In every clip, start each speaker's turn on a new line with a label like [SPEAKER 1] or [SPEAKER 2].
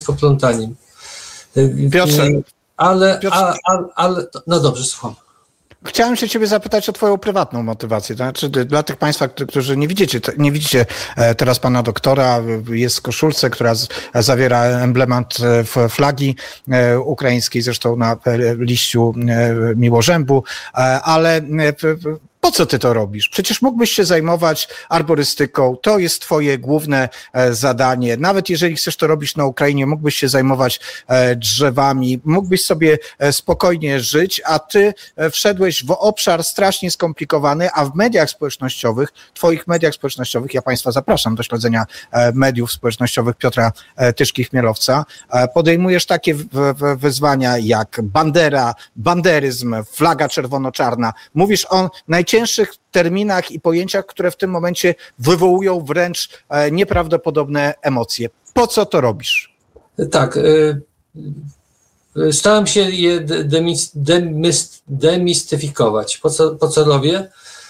[SPEAKER 1] poplątaniem.
[SPEAKER 2] Piotrze,
[SPEAKER 1] ale no dobrze, słucham.
[SPEAKER 2] Chciałem się ciebie zapytać o twoją prywatną motywację. To znaczy, dla tych państwa, którzy nie widzicie teraz pana doktora, jest w koszulce, która zawiera emblemat flagi ukraińskiej, zresztą na liściu miłożębu, ale po co ty to robisz? Przecież mógłbyś się zajmować arborystyką, to jest twoje główne zadanie. Nawet jeżeli chcesz to robić na Ukrainie, mógłbyś się zajmować drzewami, mógłbyś sobie spokojnie żyć, a ty wszedłeś w obszar strasznie skomplikowany, a w mediach społecznościowych, twoich mediach społecznościowych, ja państwa zapraszam do śledzenia mediów społecznościowych Piotra Tyszki-Chmielowca, podejmujesz takie wyzwania jak bandera, banderyzm, flaga czerwono-czarna. Mówisz o najcięższych terminach i pojęciach, które w tym momencie wywołują wręcz nieprawdopodobne emocje. Po co to robisz?
[SPEAKER 1] Tak. Starałem się je demistyfikować. Po co robię?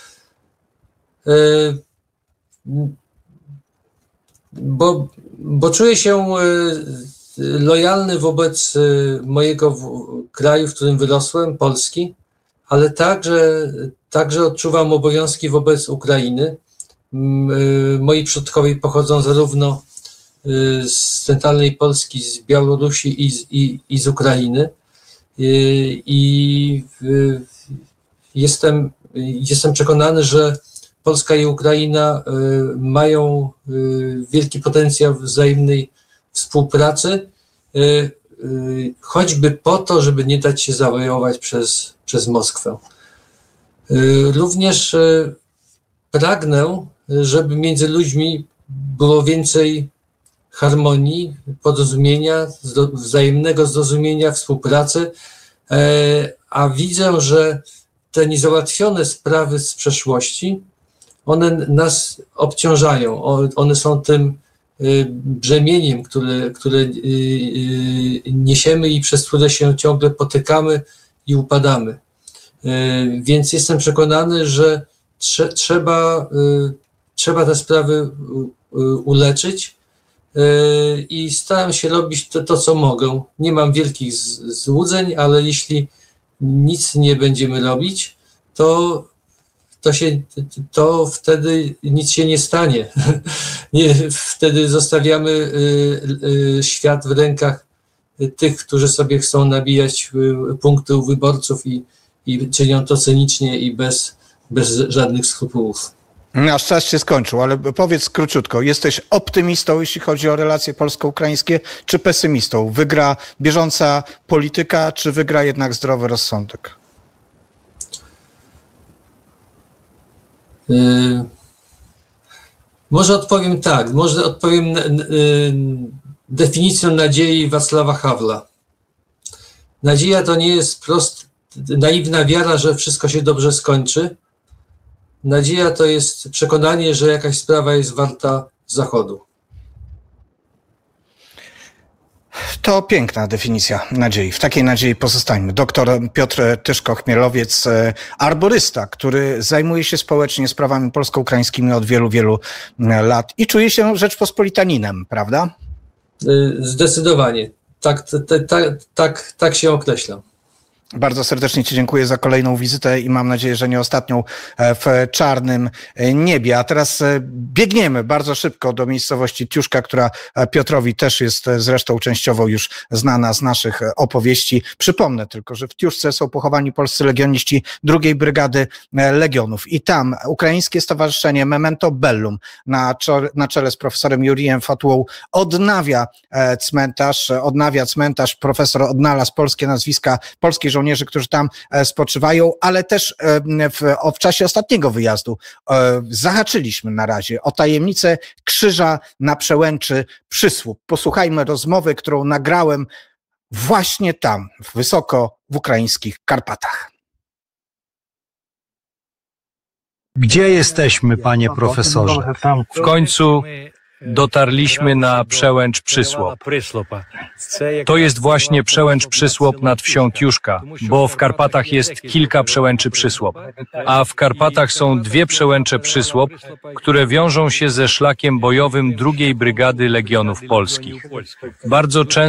[SPEAKER 1] Bo czuję się lojalny wobec mojego kraju, w którym wyrosłem, Polski, ale także odczuwam obowiązki wobec Ukrainy. Moi przodkowie pochodzą zarówno z centralnej Polski, z Białorusi i z Ukrainy. I jestem przekonany, że Polska i Ukraina mają wielki potencjał wzajemnej współpracy, choćby po to, żeby nie dać się zawojować przez Moskwę. Również pragnę, żeby między ludźmi było więcej harmonii, porozumienia, wzajemnego zrozumienia, współpracy, a widzę, że te niezałatwione sprawy z przeszłości, one nas obciążają, one są tym brzemieniem, które niesiemy i przez które się ciągle potykamy i upadamy. Więc jestem przekonany, że trzeba te sprawy uleczyć i staram się robić to, co mogę. Nie mam wielkich złudzeń, ale jeśli nic nie będziemy robić, to wtedy nic się nie stanie. Wtedy zostawiamy świat w rękach tych, którzy sobie chcą nabijać punkty u wyborców i czynią to cynicznie i bez żadnych skrupułów.
[SPEAKER 2] Nasz czas się skończył, ale powiedz króciutko, jesteś optymistą, jeśli chodzi o relacje polsko-ukraińskie, czy pesymistą? Wygra bieżąca polityka, czy wygra jednak zdrowy rozsądek?
[SPEAKER 1] Może odpowiem tak, może odpowiem definicją nadziei Wacława Hawla. Nadzieja to nie jest naiwna wiara, że wszystko się dobrze skończy. Nadzieja to jest przekonanie, że jakaś sprawa jest warta zachodu.
[SPEAKER 2] To piękna definicja nadziei. W takiej nadziei pozostańmy. Doktor Piotr Tyszko-Chmielowiec, arborysta, który zajmuje się społecznie sprawami polsko-ukraińskimi od wielu, wielu lat i czuje się rzeczpospolitaninem, prawda?
[SPEAKER 1] Zdecydowanie. Tak się określam.
[SPEAKER 2] Bardzo serdecznie ci dziękuję za kolejną wizytę i mam nadzieję, że nie ostatnią w czarnym niebie. A teraz biegniemy bardzo szybko do miejscowości Tiuszka, która Piotrowi też jest zresztą częściowo już znana z naszych opowieści. Przypomnę tylko, że w Tiuszce są pochowani polscy legioniści II Brygady Legionów i tam ukraińskie stowarzyszenie Memento Bellum na czele z profesorem Jurijem Fatułą odnawia cmentarz. Profesor odnalazł polskie nazwiska, polskich żołnierzy, którzy tam spoczywają, ale też w czasie ostatniego wyjazdu zahaczyliśmy na razie o tajemnicę Krzyża na Przełęczy Przysłup. Posłuchajmy rozmowy, którą nagrałem właśnie tam, wysoko w ukraińskich Karpatach.
[SPEAKER 3] Gdzie jesteśmy, panie profesorze?
[SPEAKER 4] W końcu
[SPEAKER 3] dotarliśmy na przełęcz Przysłop. To jest właśnie przełęcz Przysłop nad wsią Tiuszka, bo w Karpatach jest kilka przełęczy Przysłop. A w Karpatach są dwie przełęcze Przysłop, które wiążą się ze szlakiem bojowym II Brygady Legionów Polskich. Bardzo często